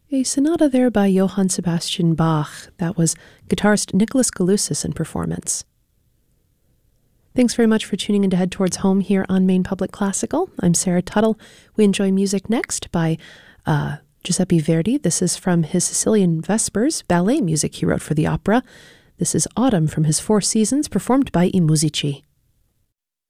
A sonata there by Johann Sebastian Bach. That was guitarist Nicholas Galusis in performance. Thanks very much for tuning in to Head Towards Home here on Maine Public Classical. I'm Sarah Tuttle. We enjoy music next by Giuseppe Verdi. This is from his Sicilian Vespers, ballet music he wrote for the opera. This is Autumn from his Four Seasons, performed by I Musici.